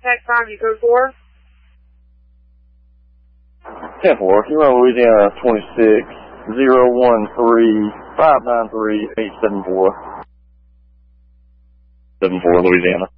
Next time, you code 4. 10-4, Kilo, Louisiana 26 013 593 874. 74, Louisiana.